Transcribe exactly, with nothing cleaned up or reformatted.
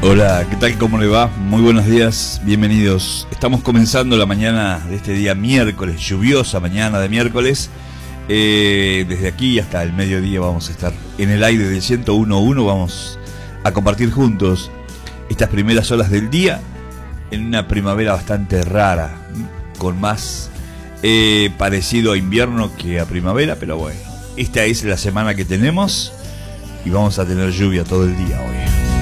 Hola, ¿qué tal? ¿Cómo le va? Muy buenos días, bienvenidos. Estamos comenzando la mañana de este día miércoles, lluviosa mañana de miércoles. Eh, desde aquí hasta el mediodía vamos a estar en el aire del ciento uno punto uno. Vamos a compartir juntos estas primeras horas del día en una primavera bastante rara, con más eh, parecido a invierno que a primavera, pero bueno, esta es la semana que tenemos y vamos a tener lluvia todo el día hoy.